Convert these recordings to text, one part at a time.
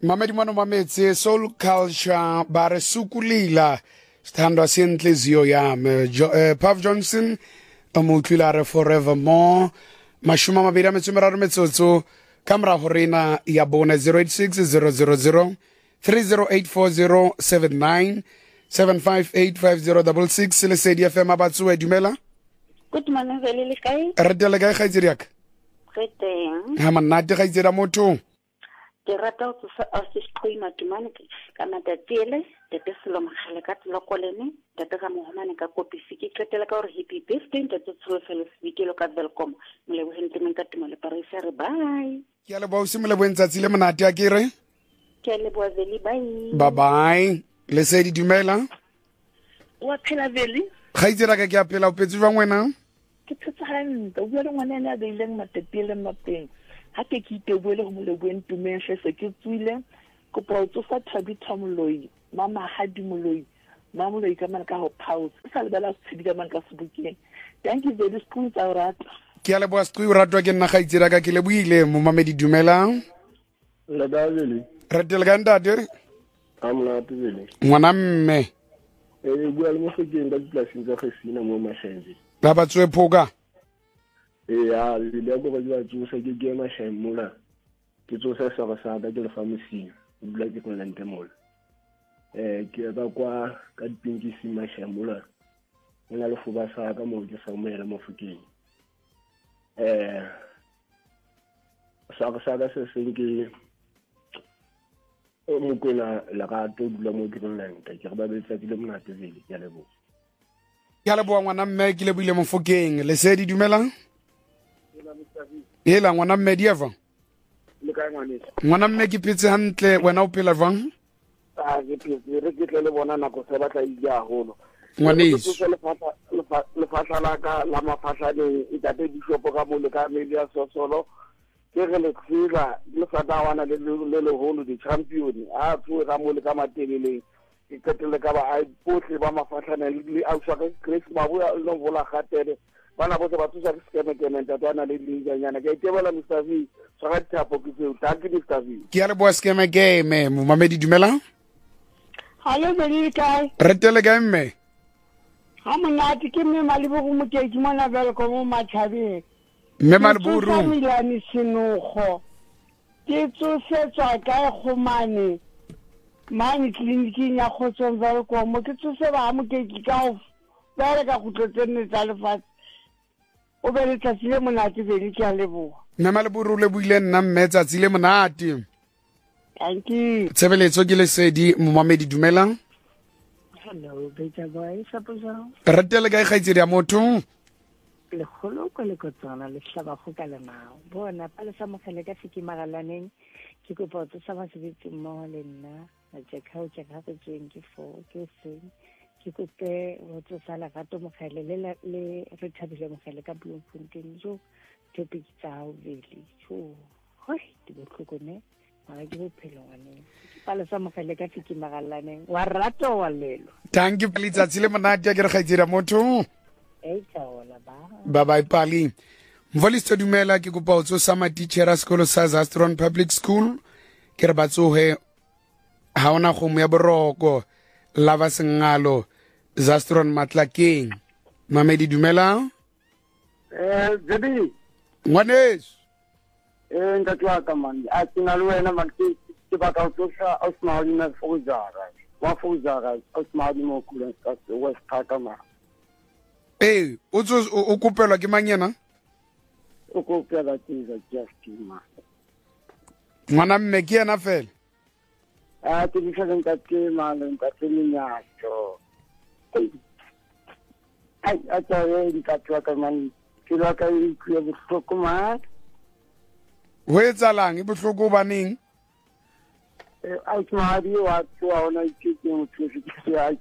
Mamedi mwana mametse soul culture bare sukulila sthandwa senhliziyo yami Pav Johnson amutlilare forevermore mashuma mabedi a metsotso kamera horena ya bona 086 000 3084079 Lesedi FM abatswe dumela. Good morning vele le kae? Re tele kae gaitsedi yak? Re teng. Ha manate gaitsedi motho. Ke rata go se asiqina tumane kana tatele tete selo magale ka tlokolene tete ga mohomane ka kopi fiki tletela ka hore happy birthday tete tsofelo fikelo ka welcome mole bo hentime ka tumole parisa re bye. Ke le bo simole bo ntsatsi le monate akere? Ke le bo vele Bye bye. bye. Lesedi dumela. Wa phela vele? Gaitsedi ka ke apela o petsi jwa ngwena? Ke tshetsang o bua le ngwana ene a beileng matetele mapeng. Ha ke ite boele go mole buen tumeshe se ke tswile go potso fa Thabi Thomoloi mama hadi moloi mamoloi ka mana ka ho pause sa le bala tshidi ka mana ka sebukeng. Thank you very school tsa rata ke a le boa stri ratwa ke nna gaitsedi ka ke le buile mo mamedi dumela le davele re tele ka ntate amla tevele ngwana mme bua le mo sekeng ka diplaseng tsa gesina mo mashenje ba batswe phoka ya le go ba dira tsosa ke ke mashen mola ke tsosa sa ga sa ke le famisi bula ke go lente mola ke ba kwa ka dipinki si mashen mola ena le fuba sa ka mo ke sa mo ela mo fukeng sa ga se senke mo kona la ga to dula mo ke lente ke ba betsa ke le monate vele ke le bo ke le boa ngwana mme ke le buile mo fukeng Lesedi dumela Ela ngwana mme dieva le ka ngwanesa ngwana mme ke phetse hantle wena o phela jwang ke phetse re ke tle le bona nako se batla ya holo ngwaneso le fatla la ka la mafatlane e tate dishopo ka mo le ka media sosolo ke re le tsira le fata wana le holo di champion a tsoe ka mo le ka matelele ke ketele ka ba a potle ba mafatlane le a tswa ka Chris Mabu le vola gatere bana botse ba tsosa skeme tatwana le linjanyana ke itebela Mr V tsaka thapo ke se thank you Mr V ke a le boa skeme game mo mamedi dumela Hallo vele kae? re tele ka mme Ha monate ke mme malibo go moteki mona welcome mo mathabeng. mme maliburu Milani sinogo ke tsosetswa ka khomane mane kliniking ya Khotsong welcome mo ke tsose ba mokeki ka ho ba ka go tlotsene tsa lefatshe o be le tlatsi le monate vele ke a leboga mme maliburu le buile nna mme tsatsi le monate thank you tshebeletso ke Lesedi mo mamedi dumela hello beta boy sapozao re tele ka gaitsedi ya motho le kholo ko le kotsana le hlaba go ka le nao bona pa le sa mogele ka fikimagalaneng ke go potso sa ba sebetsi mo le nna a tsheka o tsheka go 24 ke seng ke kope go tsala ga to mogele le re thabile mogele ka Bloemfontein jo topic tsa o vele jo hoi di botlhoko ne mara ke bophelo ngwane pa le sa mogele ka fikimagalaneng wa rato wa lelo thank you please tsatsi le monate ke re gaitsedi ya motho Bye bye pali mvolisto dumela ke kopa o tsosa ma teacher a sekolo sa Zastron Public School ke re batsohe ha ona go mo ya boroko lava sengalo Zastron Matlakeng mamedi dumela Jadi ngwaneso nka tla ka man a tsina le wena man ke ba ka tsosa Osmani na Fozara wa Fozara Osmani mo kula ka West Kakama o kopelwa ke manyena o ko pela tsa Justin ngwana mme ke ena fela a ke di fela nka ke malen ka tseminyato ai a tsaya nka tswa ka man ke la ka e ke bohloko ma ho etsalang e bohloko baneng a tsmadi wa tswa ona ke mo tswe ke ai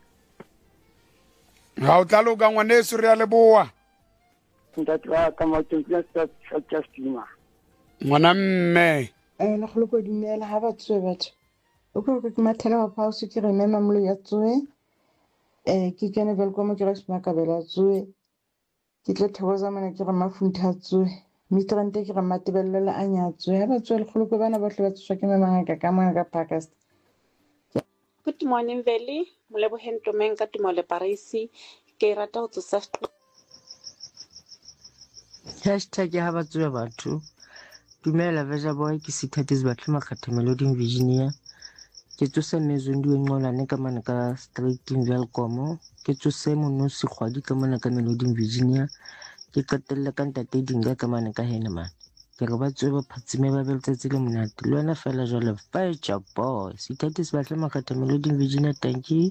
ha o tlaloka ngwaneso re a leboa ntatwa ka mo tsentse sa Justin ngwana mme le go go dumela ha batswe batho o go ke mathela wa pause ke re mema mlo ya tswe ke kene welcome ke re sma ka bela tswe ke tle thokoza mana ke re mafuntha tswe Mitrante ke re Matebello le a nyatswe ha ba tswe lekgoloko bana bohle ba tswa ke mamangaka ka mona ka Parkers. Good morning, Veli. Moleboheng Ntomeng ka Tumelo Parisi. Ke rata ho tsosa Hashtag ya ha batswe batho. Dumela Veja Boy ke Sithathis Batle Makgatha Melody Virginia. Ke tsosa Nezondi Wenqolane ka mane ka Street Velkomo. Ke tsose Monosi Kgwadi ka mane ka Melody Virginia. Ke qetelle ka Ntate Dinga ka mane ka Henneman. Ke re batswe ba phatsime ba letsatsi le monate. Le wena fela jwale Veja Boy. Sithathis Batle Makgatha Melody Virginia, thank you.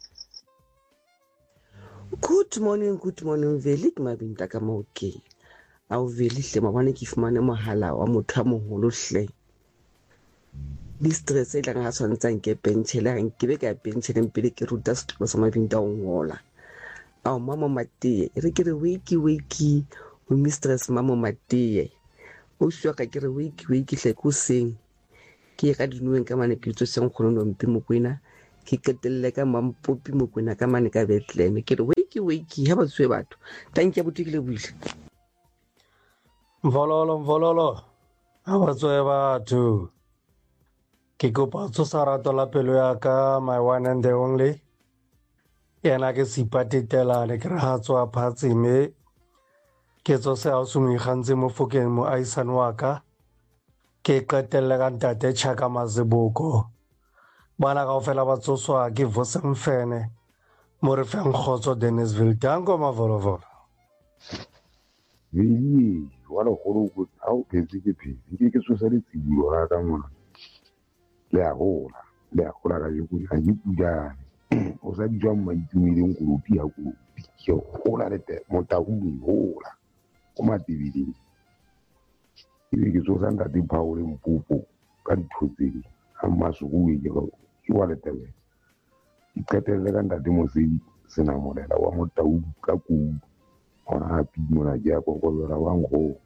Good morning, Veli ke Mabinta ka Maokeng. Ao Veli hle mabane ke fumane mohala wa motho a moholo hle. Di stress e tlang ha tshwantsang ke pension ha nkebe ka pension pele ke ruta sekolo sa Mabinta o ngola. Ao mama Mateye re ke re wiki o mistress mama Mateye. O shwa ka ke re wiki hle ko seng. Ke ga dinueng ka mane ke tso seng khono mpe mokwena. Ke ketelle ka Mampopi mokwena ka mane ka Bethlehem. Ke re wiki ha ba tswe batho. Thank you butikile buile. Mvololo ha ba tswe batho. Ke kopa tsosa rato la pelo ya ka, my one and the only. Yena ke sipatitelane ke re ha tswa phatsime. Ke tsose ha o sumigantse mo Fokeng mo aisane wa ka. Ke qetelle ka Ntate Chaka Mazeboko. Bana kaofela ba tsoswa ke Vose Mfene mo re feng Kgotso Dennisville. Danko Mavololo. Veli wala kholo go au ke phezi ke tsosa le tsibilo ga ka mona le a gola ka yo a dipujane o sa di jwa maitumileng kolopi ya kolopi ke gola le motaung gola o matebeleng ke tsosa Ntate Paul Mpopo ka dithotseng a masukuwe ke wa le tebe ke qetelle ka Ntate Mosedi sena molela wa motaung ka kudu ona happy mona ke ya kokolora wa ngo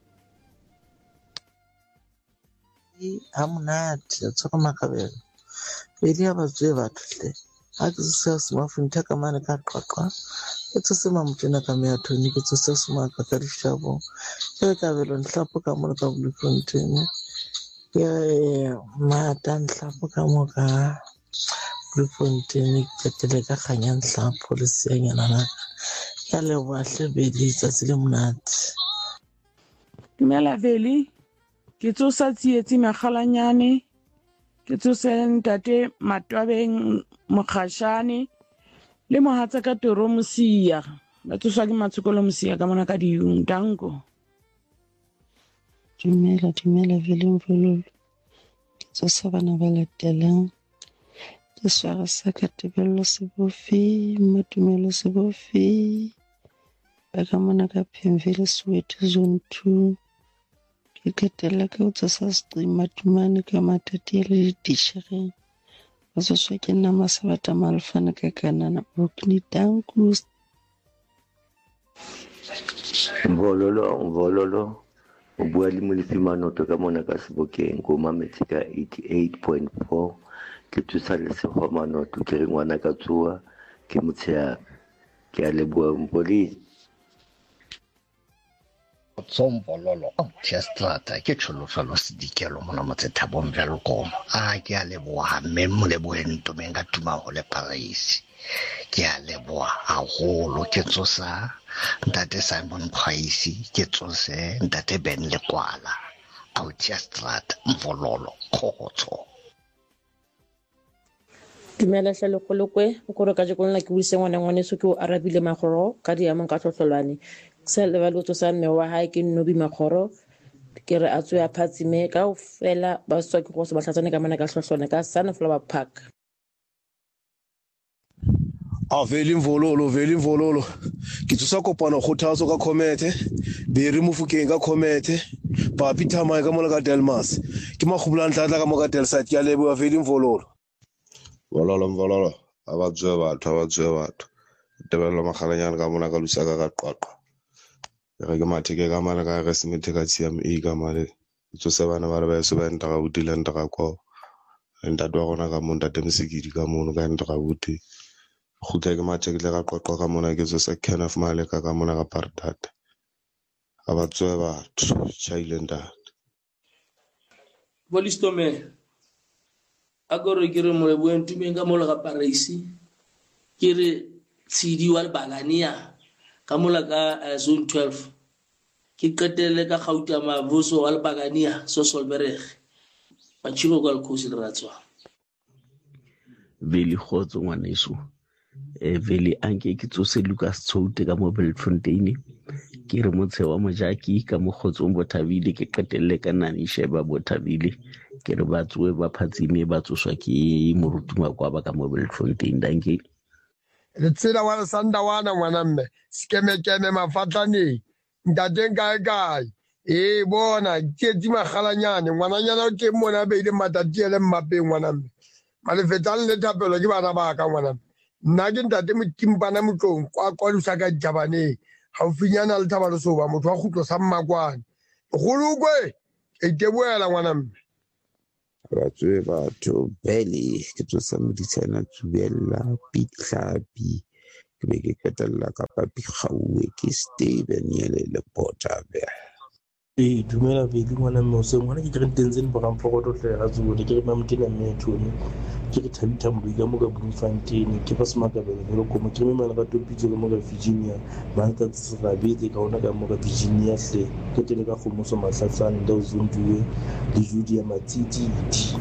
Amunati tsaka makabelo Veli ya batswe batho hle ha ke se sema funta ka mane ka qaqwa ke tse sema motena ka mea thoni ke tse sema ka dishabo ke ka belo nhlapo ka mona ka Bloemfontein ke mata nhlapo ka mo ka Bloemfontein ke tele ka khanya nhlapo le senyana na ya le wahle Veli tsatsi le monate. Dumela Veli ke tsosa tsietsi Magalanyane ke tsose Ntate Matwabeng Mokgashane le mohatsa ka Toro Mosia ba tsoswa ke Matshokolo Mosia ka mona ka Diung. Danko. Dumela Veli Mvololo ke tsosa bana ba latelang ke swara sa ka Tebello Sebofi Matumelo Sebofi ba ka mona ka Pemville Soweto Zone 2 ke ketela ke o tsosa stream Matumane ka Matati le ditšhereng ba tsoswa ke nna Masabata Malfana ka Kanana Brooklyn. Danko. Mvololo o bua le Molefi Manoto ka mona ka Sebokeng ko mametse ka 88.4 ke tsosa le Sekgwa Manoto ke re ngwana ka tsoa ke motshehare ke a leboha Mpoli. Tsombololo Chestrata ke tsholofelo sedikelo mona motse Thabong Velkom ke a leboha mme Moleboheng Ntomeng ka Tumelo Parisi ke a leboha haholo ke tsosa Ntate Simon Khwaisi ke tsose Ntate Ben Lekwala au Chestrata Mvololo Khotso. Dumela hle lekgolokwe o kore ka jekolla ke buise ngwana so ke o arabile magoro ka diamong ka tlhotlolwane se le ba lotso sa mme wa hae ke Nnobi Magoro ke re a tswe a phatsime ka o fela ba tswa ke go se ba hlatsane ka mana ka tlhotlolwane ka Sunflower Park. Veli Mvololo ke tsosa kopana kgothatso ka Khomete Beri Mofokeng ka Khomete Papi Thamai ka mona ka Delmas ke maghubulang tlatla ka mo ka Delside ke a leboha Veli Mvololo. Mvololo abatswe batho Tebello Magalanyane ka mona ka Lusaka ka Qwaqwa ke matheke ka mane ka Resimete ka CMA ka mane tsose bana ba re ba se ba nta ga utile nta ga kwa ntate wa gona ka mo Ntate Msekidi ka mono ka nta ga uti khutla ke matheke le ka Qwaqwa ka mona ke tsose Kenneth Maleka ka mona ka Paradise a ba tswe batho Chailandad Bolistome a gore ke re moleboeng tumeng ka mola ga Paraisi ke re tshedi wa Bagania ka mola ka zone 12 ke qetelle ka gauta maboso wa Bagania so Solberg ba tshilo ka lekhosi le ratswa veli khotso ngwaneso veli anke ke tsose Lucas Tsoute ka mobile fontaine ke re motshe wa mojaki ka mogotso Bothabile ke qetelle ka nani sheba Bothabile ke re batswe ba phatsime ba tsoswa ke morutuma kwa ba ka mobile fontaine danke le tsela wa sanda wana ngwanamme skemekeme mafatlane ntateng kae bona tsietsi magalanyane ngwananyana o ke mona be ile matati ele mmapeng ngwanamme malefetang le thapelo ke bana ba ka ngwanamme nna ke ntate motimpana motlong kwa kwalusa ka Japaneng haufinyana le thaba le soba motho wa khutlo sa mmakwane golukwe e teboela ngwanamme batswe batho bele ke tsosa meditsana tsubella pitlapi ke be ke ketella ka papi gauwe ke Steven yele le Potabe dumela veli ngwana mose ngwana ke tentse le bogang fokoto tle ga tsone ke re mamtena mme tshone ke re thabita mbuga mo ka Bloemfontein ke ba smaka bele le komo ke memela ka topitse le mo ka Virginia ba tsa tsara betse ka ona ka mo ka Virginia hle ke tele ka go moso mahlatsane da uzunduwe le Judy ya matiti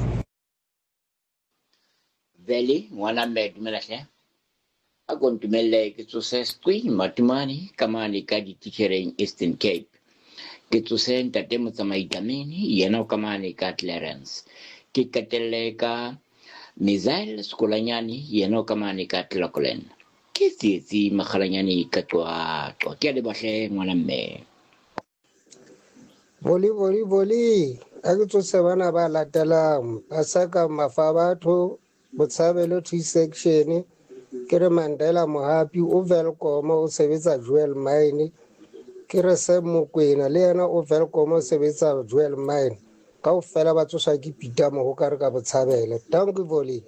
veli ngwana mme dumela hle a kontumelle ke tsose stwi matumani kamani ka ditithereng Eastern Cape ke tsose ntate motsamaitamene yena o kamane ka Clarence ke katelle ka Misael Skolanyani yena o kamane ka Tlakolen ke tsietsi magalanyane ka tswa ke le bahle ngwana mme boli a ke tsose bana ba latelang ba saka mafa batho botshabelo two section ke re Mandela Mohapi o welcome o sebetsa Joel Mine ke re se Mokwena le yena o welcome o sebetsa Joel Mine ka o fela ba tsosa ke pita mo go ka re ka botshabelo tanki voli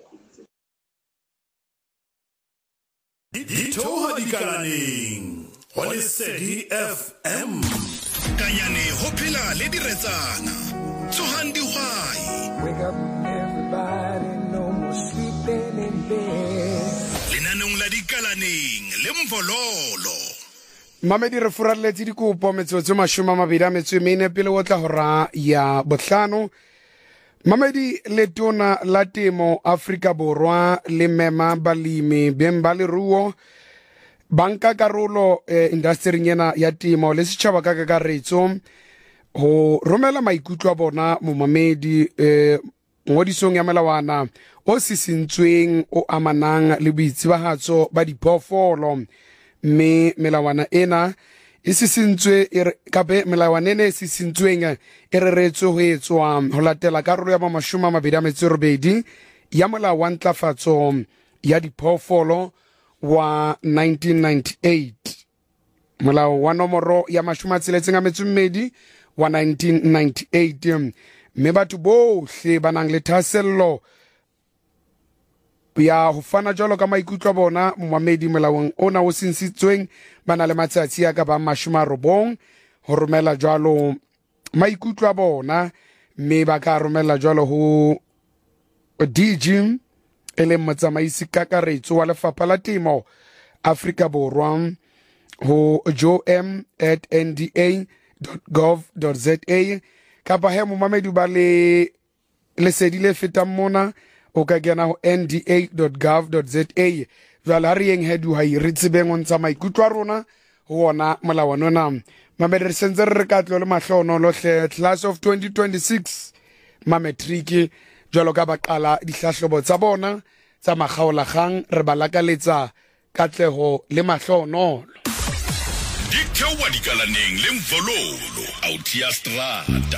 Dithoha dikalaneng go le Sedi FM kanyane ho phela le diretsana tsohang dihwai wake up everybody no more sleeping in bed lenanong la dikalaneng le Mvololo Mamedi re furalletse dikopo metsotso 24 pele o tla hora ya botlhano Mamedi letona la temo Afrika Borwa le mema balimi beng ba leruo banka karolo industry nyena ya temo le setšhaba ka kakaretso ho romela maikutlo a bona mo mamedi ngodisong ya melawana o sisintsweng o amanang le boitsibahatso ba diphoofolo me melawana ena e sisintswe kape melawana ena e sisintsweng e reretswe ho etswa ho latela karolo ya 28 ya molao wa ntlafatso ya diphoofolo wa 1998 molao wa nomoro ya 62 wa 1998 mme batho bohle ba nang le thasello ya ho fana jalo ka maikutlo a bona momamedi molaong ona o sinsitsweng ba na le matsatsi a ka ba 90 ho romela jalo maikutlo a bona mme ba ka romela jalo ho DG ele motsamaisi kakaretso wa lefapha la temo Afrika Borwa ho joem@nda.gov.za kapa he momamedi ba le lesedi le fetang mona o ka kena ho nda.gov.za jwale ha re yeng he duhai re tsebeng o ntsha maikutlo a rona ho ona molawana ona mamedi re sentse re ka tlo le mahlono lohle class of 2026 mametriki jwalo ka ba qala dihlahlobo tsa bona tsa makgaolakgang re ba lakaletsa katleho le mahlono Dithoha dikalaneng le Mvololo out ya strata